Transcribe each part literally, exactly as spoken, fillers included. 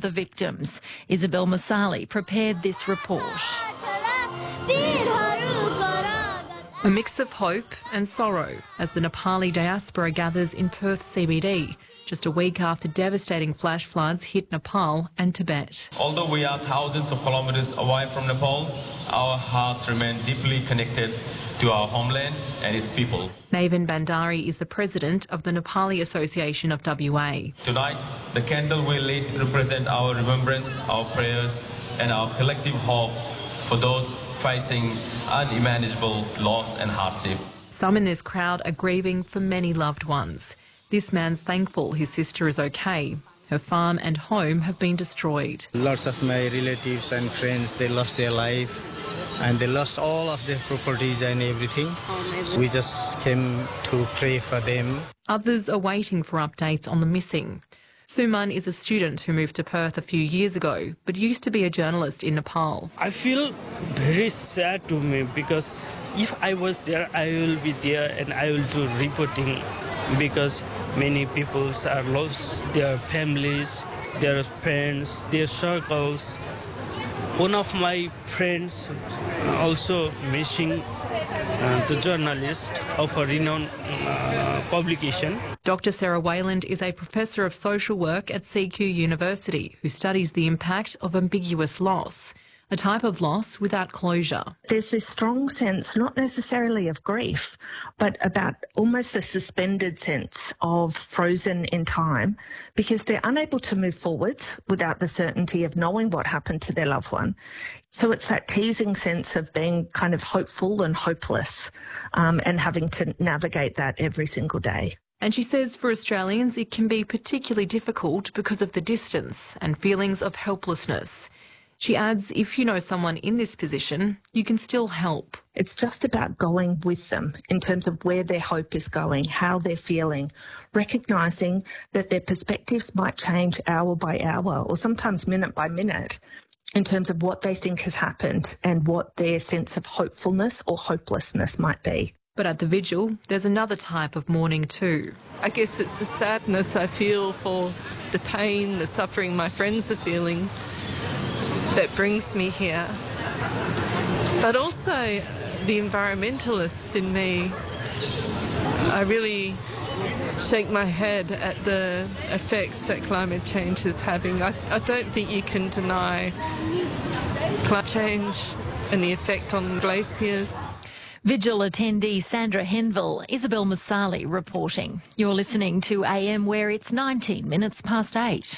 the victims. Isabel Masali prepared this report. A mix of hope and sorrow as the Nepali diaspora gathers in Perth C B D, just a week after devastating flash floods hit Nepal and Tibet. Although we are thousands of kilometres away from Nepal, our hearts remain deeply connected to our homeland and its people. Navin Bandari is the president of the Nepali Association of W A. Tonight, the candle we lit represent our remembrance, our prayers and our collective hope for those facing unimaginable loss and hardship. Some in this crowd are grieving for many loved ones. This man's thankful his sister is okay. Her farm and home have been destroyed. Lots of my relatives and friends, they lost their life and they lost all of their properties and everything. We just came to pray for them. Others are waiting for updates on the missing. Suman is a student who moved to Perth a few years ago, but used to be a journalist in Nepal. I feel very sad to me because if I was there, I will be there and I will do reporting because many people are lost their families, their friends, their circles. One of my friends also missing, uh, the journalist of a renowned uh, publication. Doctor Sarah Wayland is a professor of social work at C Q University who studies the impact of ambiguous loss, a type of loss without closure. There's this strong sense, not necessarily of grief, but about almost a suspended sense of frozen in time because they're unable to move forwards without the certainty of knowing what happened to their loved one. So it's that teasing sense of being kind of hopeful and hopeless um, and having to navigate that every single day. And she says for Australians it can be particularly difficult because of the distance and feelings of helplessness. She adds, if you know someone in this position, you can still help. It's just about going with them in terms of where their hope is going, how they're feeling, recognising that their perspectives might change hour by hour or sometimes minute by minute in terms of what they think has happened and what their sense of hopefulness or hopelessness might be. But at the vigil, there's another type of mourning too. I guess it's the sadness I feel for the pain, the suffering my friends are feeling that brings me here. But also the environmentalist in me. I really shake my head at the effects that climate change is having. I, I don't think you can deny climate change and the effect on glaciers. Vigil attendee Sandra Henville, Isabel Masali reporting. You're listening to A M where it's nineteen minutes past eight.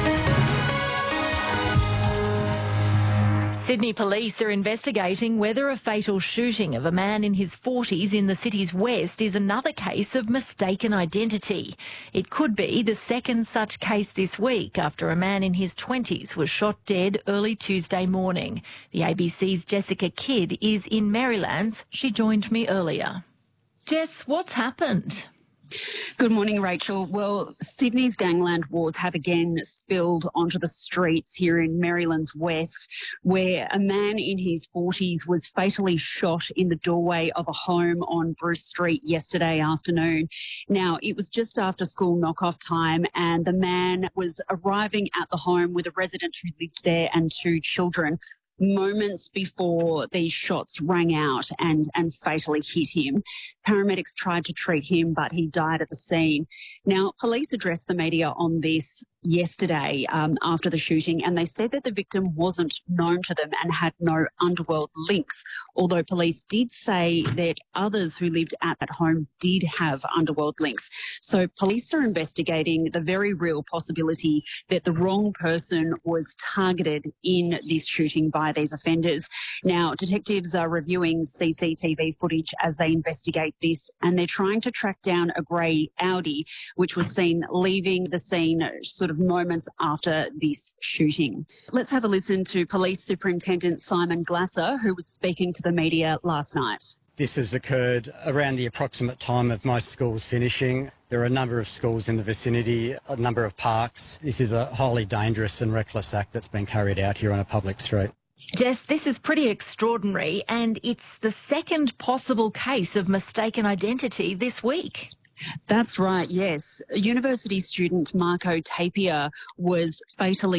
Sydney police are investigating whether a fatal shooting of a man in his forties in the city's west is another case of mistaken identity. It could be the second such case this week after a man in his twenties was shot dead early Tuesday morning. The A B C's Jessica Kidd is in Marylands. She joined me earlier. Jess, what's happened? Good morning, Rachel. Well, Sydney's gangland wars have again spilled onto the streets here in Maryland's west, where a man in his forties was fatally shot in the doorway of a home on Bruce Street yesterday afternoon. Now, it was just after school knock-off time, and the man was arriving at the home with a resident who lived there and two children moments before these shots rang out and, and fatally hit him. Paramedics tried to treat him, but he died at the scene. Now, police addressed the media on this yesterday um, after the shooting, and they said that the victim wasn't known to them and had no underworld links, although police did say that others who lived at that home did have underworld links. So police are investigating the very real possibility that the wrong person was targeted in this shooting by these offenders. Now, detectives are reviewing C C T V footage as they investigate this, and they're trying to track down a grey Audi, which was seen leaving the scene sort of moments after this shooting. Let's have a listen to Police Superintendent Simon Glasser, who was speaking to the media last night. This has occurred around the approximate time of most schools finishing. There are a number of schools in the vicinity, a number of parks. This is a highly dangerous and reckless act that's been carried out here on a public street. Jess, this is pretty extraordinary, and it's the second possible case of mistaken identity this week. That's right, yes. University student Marco Tapia was fatally